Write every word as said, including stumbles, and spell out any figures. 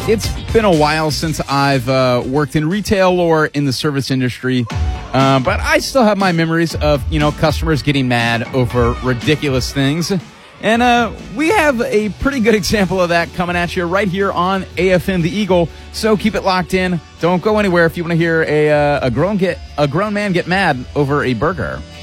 It's been a while since I've uh, worked in retail or in the service industry, uh, but I still have my memories of, you know, customers getting mad over ridiculous things. And uh, we have a pretty good example of that coming at you right here on A F M The Eagle. So keep it locked in. Don't go anywhere if you want to hear a uh, a grown get a grown man get mad over a burger.